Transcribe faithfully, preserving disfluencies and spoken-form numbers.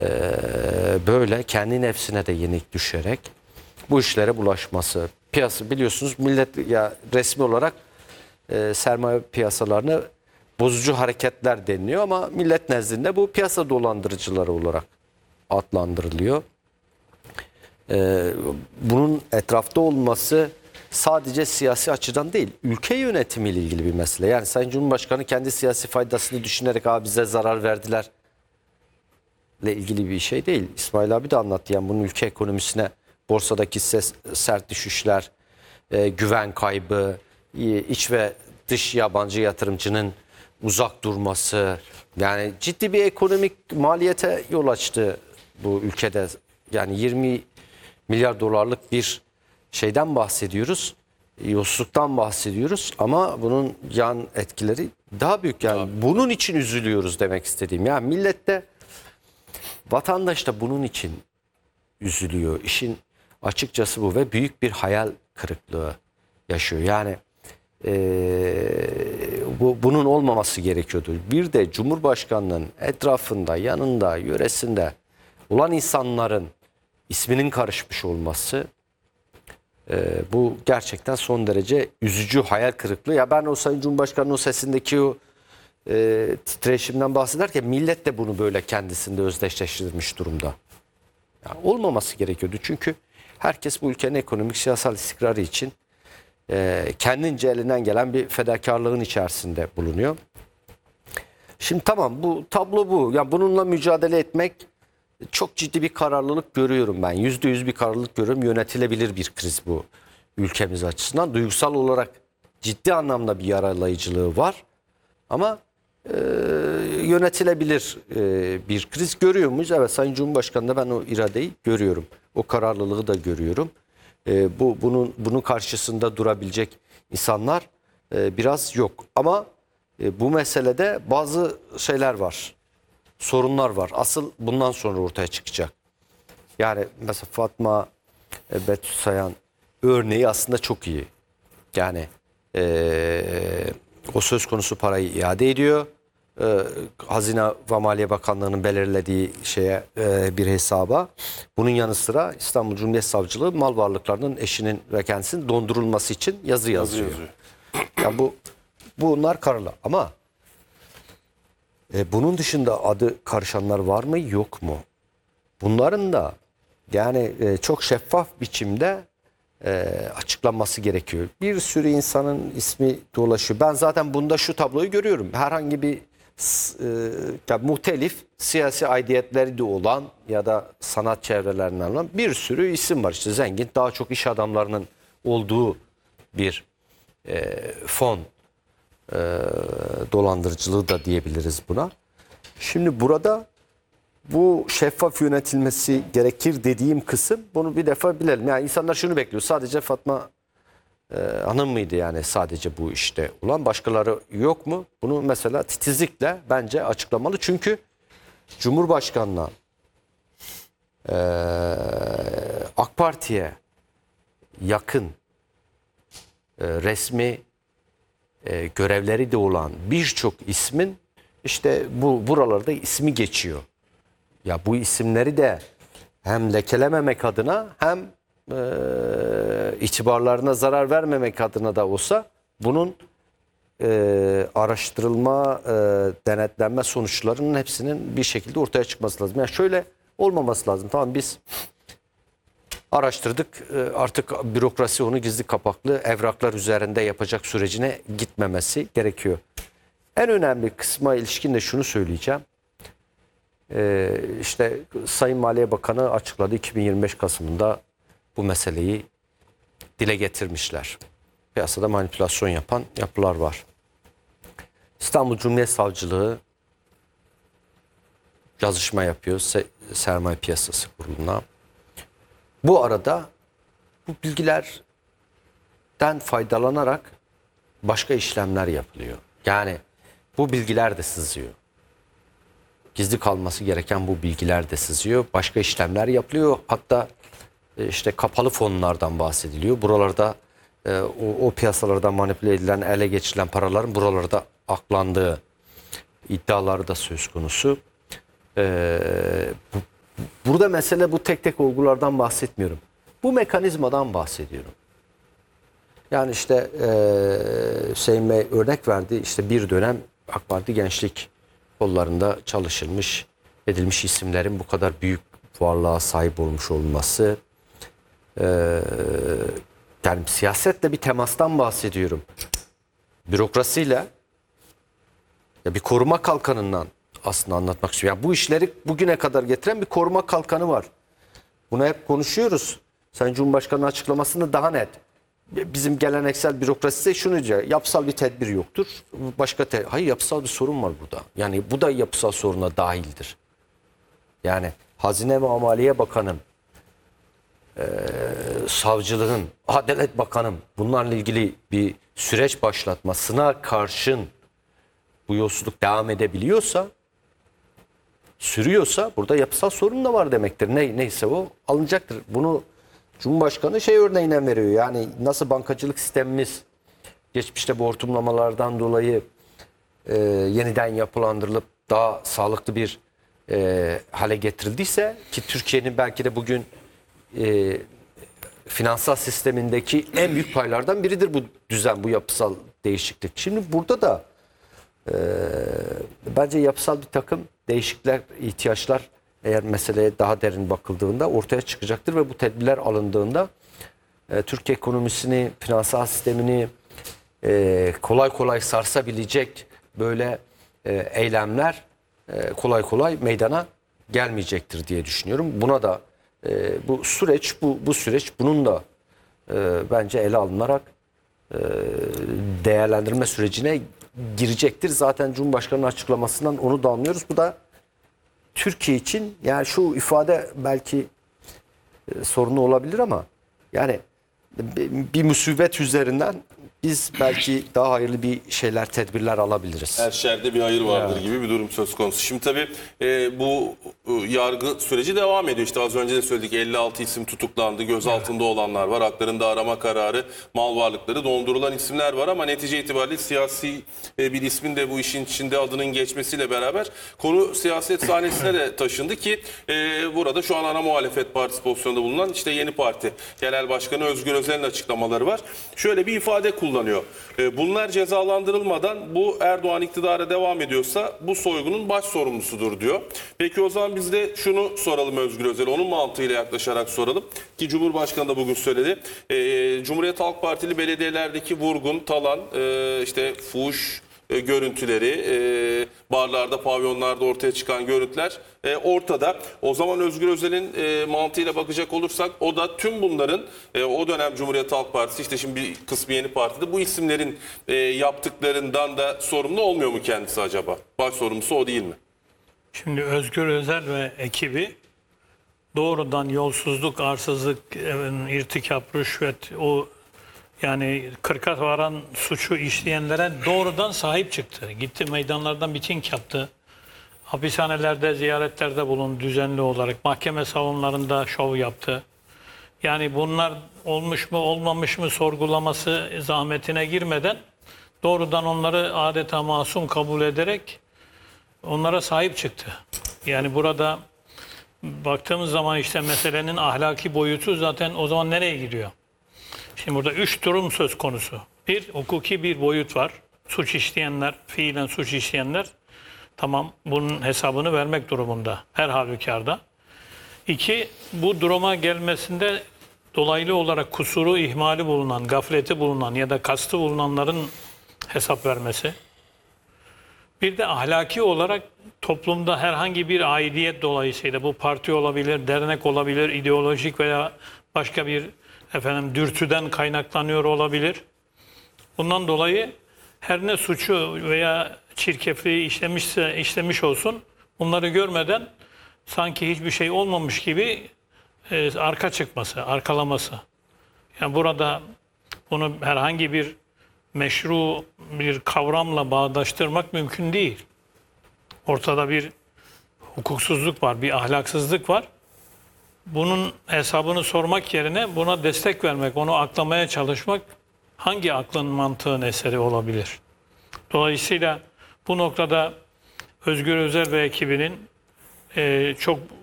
e, böyle kendi nefsine de yenik düşerek bu işlere bulaşması. Piyasa biliyorsunuz millet ya resmi olarak e, sermaye piyasalarını bozucu hareketler deniliyor ama millet nezdinde bu piyasa dolandırıcıları olarak adlandırılıyor. Ee, bunun etrafta olması sadece siyasi açıdan değil, ülke yönetimiyle ilgili bir mesele. Yani Sayın Cumhurbaşkanı kendi siyasi faydasını düşünerek abi bize zarar verdiler ile ilgili bir şey değil. İsmail abi de anlattı yani bunun ülke ekonomisine borsadaki ses, sert düşüşler, e, güven kaybı, iç ve dış yabancı yatırımcının uzak durması, yani ciddi bir ekonomik maliyete yol açtı bu ülkede. Yani yirmi milyar dolarlık bir şeyden bahsediyoruz, yolsuzluktan bahsediyoruz ama bunun yan etkileri daha büyük. Yani Abi. bunun için üzülüyoruz demek istediğim. Yani millet de, vatandaş da bunun için üzülüyor. İşin açıkçası bu ve büyük bir hayal kırıklığı yaşıyor. Yani Ee, bu, bunun olmaması gerekiyordu. Bir de Cumhurbaşkanının etrafında, yanında, yöresinde olan insanların isminin karışmış olması e, bu gerçekten son derece üzücü, hayal kırıklığı. Ya ben o Sayın Cumhurbaşkanı'nın o sesindeki o e, titreşimden bahsederken millet de bunu böyle kendisinde özdeşleştirmiş durumda. Yani olmaması gerekiyordu çünkü herkes bu ülkenin ekonomik, siyasal istikrarı için kendince elinden gelen bir fedakarlığın içerisinde bulunuyor. Şimdi tamam, bu tablo bu. Yani bununla mücadele etmek, çok ciddi bir kararlılık görüyorum ben. Yüzde yüz bir kararlılık görüyorum. Yönetilebilir bir kriz bu ülkemiz açısından. Duygusal olarak ciddi anlamda bir yaralayıcılığı var. Ama e, yönetilebilir e, bir kriz görüyor muyuz? Evet, Sayın Cumhurbaşkanı'nda ben o iradeyi görüyorum. O kararlılığı da görüyorum. E, bu bunun bunun karşısında durabilecek insanlar e, biraz yok. Ama e, bu meselede bazı şeyler var, sorunlar var. Asıl bundan sonra ortaya çıkacak. Yani mesela Fatma e, Betül Sayan örneği aslında çok iyi. Yani e, o söz konusu parayı iade ediyor. E, Hazine ve Maliye Bakanlığı'nın belirlediği şeye e, bir hesaba. Bunun yanı sıra İstanbul Cumhuriyet Savcılığı mal varlıklarının eşinin ve kendisinin dondurulması için yazı yazıyor. yazıyor. Yani bu bunlar kararlı ama e, bunun dışında adı karışanlar var mı yok mu? Bunların da yani e, çok şeffaf biçimde e, açıklanması gerekiyor. Bir sürü insanın ismi dolaşıyor. Ben zaten bunda şu tabloyu görüyorum. Herhangi bir e, muhtelif siyasi aidiyetleri de olan ya da sanat çevrelerinden olan bir sürü isim var. İşte zengin, daha çok iş adamlarının olduğu bir e, fon e, dolandırıcılığı da diyebiliriz buna. Şimdi burada bu şeffaf yönetilmesi gerekir dediğim kısım, bunu bir defa bilelim. Yani insanlar şunu bekliyor. Sadece Fatma e, Hanım mıydı yani sadece bu işte olan? Başkaları yok mu? Bunu mesela titizlikle bence açıklamalı. Çünkü Cumhurbaşkanı'na e, AK Parti'ye yakın e, resmi e, görevleri de olan birçok ismin işte bu buralarda ismi geçiyor. Ya bu isimleri de hem lekelememek adına hem e, itibarlarına zarar vermemek adına da olsa bunun e, araştırılma, e, denetlenme sonuçlarının hepsinin bir şekilde ortaya çıkması lazım. Yani şöyle olmaması lazım. Tamam, biz araştırdık, e, artık bürokrasi onu gizli kapaklı evraklar üzerinde yapacak sürecine gitmemesi gerekiyor. En önemli kısma ilişkin de şunu söyleyeceğim. Ee, işte Sayın Maliye Bakanı açıkladı, iki bin yirmi beş Kasım'ında bu meseleyi dile getirmişler. Piyasada manipülasyon yapan yapılar var. İstanbul Cumhuriyet Savcılığı yazışma yapıyor Sermaye Piyasası Kurulu'na. Bu arada bu bilgilerden faydalanarak başka işlemler yapılıyor. Yani bu bilgiler de sızıyor. Gizli kalması gereken bu bilgiler de sızıyor. Başka işlemler yapılıyor. Hatta işte kapalı fonlardan bahsediliyor. Buralarda o, o piyasalarda manipüle edilen, ele geçirilen paraların buralarda aklandığı iddiaları da söz konusu. burada mesele bu tek tek olgulardan bahsetmiyorum. Bu mekanizmadan bahsediyorum. Yani işte e, Hüseyin Bey örnek verdi. İşte bir dönem AK Parti gençlik kollarında çalışılmış, edilmiş isimlerin bu kadar büyük varlığa sahip olmuş olması. E, yani siyasetle bir temastan bahsediyorum. Bürokrasiyle ya bir koruma kalkanından aslında anlatmak istiyorum. Yani bu işleri bugüne kadar getiren bir koruma kalkanı var. Bunu hep konuşuyoruz. Sayın Cumhurbaşkanı'nın açıklamasında daha net. Bizim geleneksel bürokrasi şunu diyor. Yapısal bir tedbir yoktur. Başka te Hayır, yapısal bir sorun var burada. Yani bu da yapısal soruna dahildir. Yani Hazine ve Maliye Bakanım, e, savcılığın, Adalet Bakanım bunlarla ilgili bir süreç başlatmasına karşın bu yolsuzluk devam edebiliyorsa, sürüyorsa burada yapısal sorun da var demektir. Ne, neyse o alınacaktır. Bunu Cumhurbaşkanı şey örneğinden veriyor. Yani nasıl bankacılık sistemimiz geçmişte bu hortumlamalardan dolayı e, yeniden yapılandırılıp daha sağlıklı bir e, hale getirildiyse, ki Türkiye'nin belki de bugün e, finansal sistemindeki en büyük paylardan biridir bu düzen, bu yapısal değişiklik. Şimdi burada da e, bence yapısal bir takım değişiklikler, ihtiyaçlar eğer meseleye daha derin bakıldığında ortaya çıkacaktır ve bu tedbirler alındığında e, Türk ekonomisini, finansal sistemini e, kolay kolay sarsabilecek böyle e, eylemler e, kolay kolay meydana gelmeyecektir diye düşünüyorum. Buna da e, bu süreç, bu bu süreç bunun da e, bence ele alınarak e, değerlendirme sürecine girecektir. Zaten Cumhurbaşkanı'nın açıklamasından onu da anlıyoruz. Bu da Türkiye için, yani şu ifade belki e, sorunu olabilir ama yani bir, bir musibet üzerinden biz belki daha hayırlı bir şeyler, tedbirler alabiliriz. Her şerde bir hayır vardır Evet. gibi bir durum söz konusu. Şimdi tabii e, bu e, yargı süreci devam ediyor. İşte az önce de söyledik, elli altı isim tutuklandı. Gözaltında olanlar var. Haklarında arama kararı, mal varlıkları dondurulan isimler var ama netice itibariyle siyasi e, bir ismin de bu işin içinde adının geçmesiyle beraber konu siyaset sahnesine de taşındı ki e, burada şu an ana muhalefet partisi pozisyonunda bulunan işte Yeni Parti Genel Başkanı Özgür Özel'in açıklamaları var. Şöyle bir ifade kullanıyor. E, bunlar cezalandırılmadan bu Erdoğan iktidara devam ediyorsa bu soygunun baş sorumlusudur diyor. Peki o zaman biz de şunu soralım Özgür Özel, onun mantığıyla yaklaşarak soralım ki Cumhurbaşkanı da bugün söyledi. E, Cumhuriyet Halk Partili belediyelerdeki vurgun, talan, e, işte fuhuş e, görüntüleri, e, barlarda, pavyonlarda ortaya çıkan görüntüler e, ortada. O zaman Özgür Özel'in e, mantığıyla bakacak olursak o da tüm bunların e, o dönem Cumhuriyet Halk Partisi, işte şimdi bir kısmı Yeni Parti'de, bu isimlerin e, yaptıklarından da sorumlu olmuyor mu kendisi acaba? Baş sorumlusu o değil mi? Şimdi Özgür Özel ve ekibi doğrudan yolsuzluk, arsızlık, irtikap, rüşvet, o yani kırka varan suçu işleyenlere doğrudan sahip çıktı. Gitti meydanlardan miting yaptı. Hapishanelerde, ziyaretlerde bulundu düzenli olarak. Mahkeme salonlarında şov yaptı. Yani bunlar olmuş mu olmamış mı sorgulaması zahmetine girmeden doğrudan onları adeta masum kabul ederek onlara sahip çıktı. Yani burada baktığımız zaman işte meselenin ahlaki boyutu zaten o zaman nereye gidiyor? Şimdi burada üç durum söz konusu. Bir, hukuki bir boyut var. Suç işleyenler, fiilen suç işleyenler tamam bunun hesabını vermek durumunda her halükarda. İki, bu duruma gelmesinde dolaylı olarak kusuru, ihmali bulunan, gafleti bulunan ya da kastı bulunanların hesap vermesi. Bir de ahlaki olarak toplumda herhangi bir aidiyet dolayısıyla, bu parti olabilir, dernek olabilir, ideolojik veya başka bir efendim dürtüden kaynaklanıyor olabilir. Bundan dolayı her ne suçu veya çirkefliği işlemişse işlemiş olsun, bunları görmeden sanki hiçbir şey olmamış gibi e, arka çıkması, arkalaması. Yani burada bunu herhangi bir meşru bir kavramla bağdaştırmak mümkün değil. Ortada bir hukuksuzluk var, bir ahlaksızlık var. Bunun hesabını sormak yerine buna destek vermek, onu aklamaya çalışmak hangi aklın mantığın eseri olabilir? Dolayısıyla bu noktada Özgür Özel ve ekibinin e, çok